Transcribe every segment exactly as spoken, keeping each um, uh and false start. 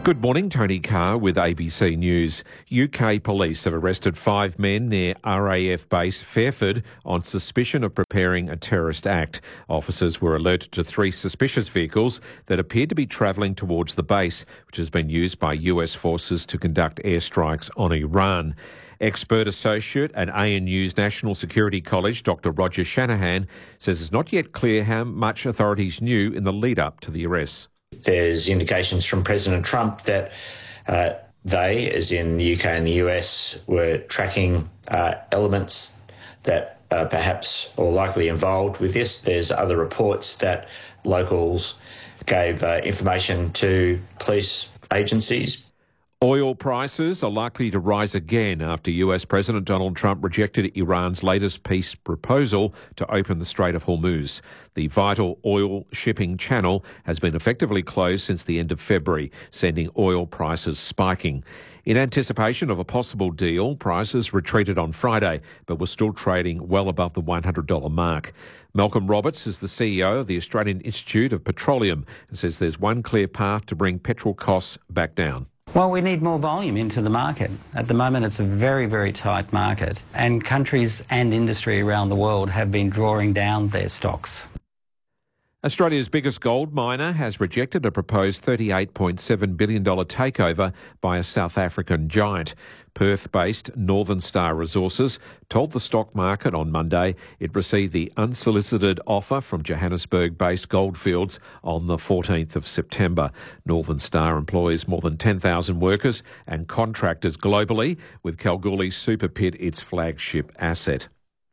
Good morning, Tony Carr with A B C News. U K police have arrested five men near R A F base Fairford on suspicion of preparing a terrorist act. Officers were alerted to three suspicious vehicles that appeared to be travelling towards the base, which has been used by U S forces to conduct airstrikes on Iran. Expert associate at A N U's National Security College, Doctor Roger Shanahan, says it's not yet clear how much authorities knew in the lead-up to the arrests. There's indications from President Trump that uh, they, as in the U K and the U S, were tracking uh, elements that are perhaps or likely involved with this. There's other reports that locals gave uh, information to police agencies. Oil prices are likely to rise again after U S President Donald Trump rejected Iran's latest peace proposal to open the Strait of Hormuz. The vital oil shipping channel has been effectively closed since the end of February, sending oil prices spiking. In anticipation of a possible deal, prices retreated on Friday, but were still trading well above the one hundred dollars mark. Malcolm Roberts is the C E O of the Australian Institute of Petroleum and says there's one clear path to bring petrol costs back down. Well, we need more volume into the market. At the moment, it's a very, very tight market, and countries and industry around the world have been drawing down their stocks. Australia's biggest gold miner has rejected a proposed thirty-eight point seven billion dollars takeover by a South African giant. Perth-based Northern Star Resources told the stock market on Monday it received the unsolicited offer from Johannesburg-based Goldfields on the fourteenth of September. Northern Star employs more than ten thousand workers and contractors globally, with Kalgoorlie Super Pit its flagship asset.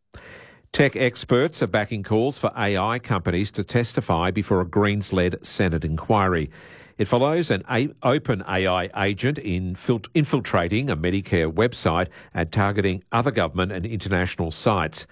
Tech experts are backing calls for A I companies to testify before a Greens-led Senate inquiry. It follows an a- open A I agent infil- infiltrating a Medicare website and targeting other government and international sites.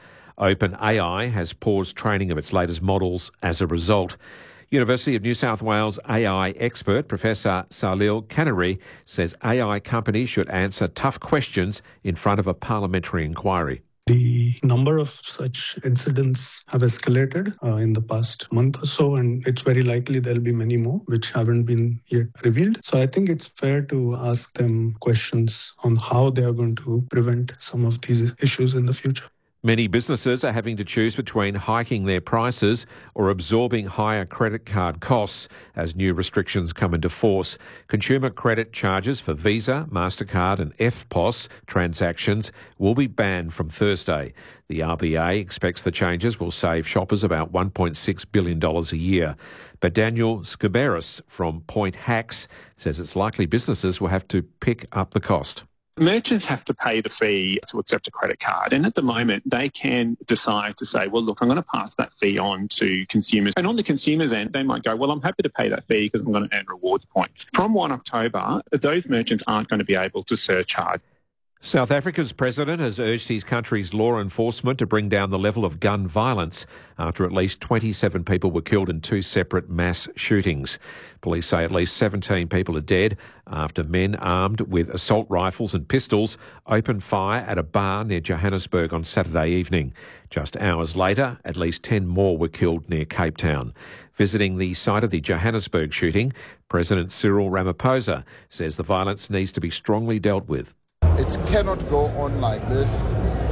OpenAI has paused training of its latest models as a result. University of New South Wales A I expert Professor Salil Kanari says A I companies should answer tough questions in front of a parliamentary inquiry. The number of such incidents have escalated uh, in the past month or so, and it's very likely there'll be many more which haven't been yet revealed. So I think it's fair to ask them questions on how they are going to prevent some of these issues in the future. Many businesses are having to choose between hiking their prices or absorbing higher credit card costs as new restrictions come into force. Consumer credit charges for Visa, MasterCard and F P O S transactions will be banned from Thursday. The R B A expects the changes will save shoppers about one point six billion dollars a year. But Daniel Skiberis from Point Hacks says it's likely businesses will have to pick up the cost. Merchants have to pay the fee to accept a credit card, and at the moment they can decide to say, well, look, I'm going to pass that fee on to consumers. And on the consumer's end, they might go, well, I'm happy to pay that fee because I'm going to earn rewards points. From the first of October, those merchants aren't going to be able to surcharge. South Africa's president has urged his country's law enforcement to bring down the level of gun violence after at least twenty-seven people were killed in two separate mass shootings. Police say at least seventeen people are dead after men armed with assault rifles and pistols opened fire at a bar near Johannesburg on Saturday evening. Just hours later, at least ten more were killed near Cape Town. Visiting the site of the Johannesburg shooting, President Cyril Ramaphosa says the violence needs to be strongly dealt with. It cannot go on like this,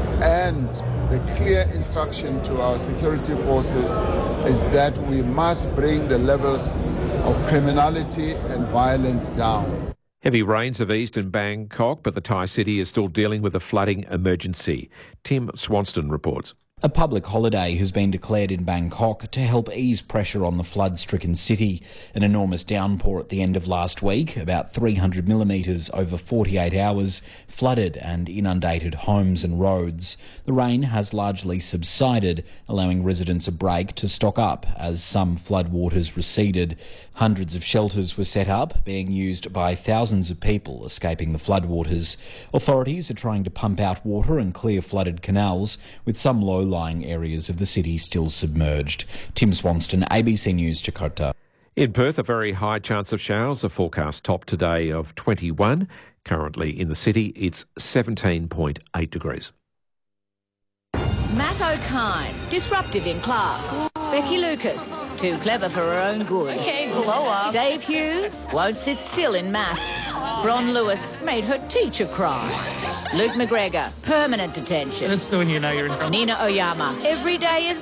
and the clear instruction to our security forces is that we must bring the levels of criminality and violence down. Heavy rains have eased in Bangkok, but the Thai city is still dealing with a flooding emergency. Tim Swanston reports. A public holiday has been declared in Bangkok to help ease pressure on the flood-stricken city. An enormous downpour at the end of last week, about three hundred millimetres over forty-eight hours, flooded and inundated homes and roads. The rain has largely subsided, allowing residents a break to stock up as some floodwaters receded. Hundreds of shelters were set up, being used by thousands of people escaping the floodwaters. Authorities are trying to pump out water and clear flooded canals, with some low low-lying areas of the city still submerged. Tim Swanston, A B C News, Jakarta. In Perth, a very high chance of showers. A forecast top today of twenty-one. Currently in the city, it's seventeen point eight degrees. Matt O'Kine, disruptive in class. Becky Lucas, too clever for her own good. Okay, blow up. Dave Hughes won't sit still in maths. Bron Lewis made her teacher cry. Luke McGregor, permanent detention. That's the one you know you're in trouble. Nina Oyama, every day is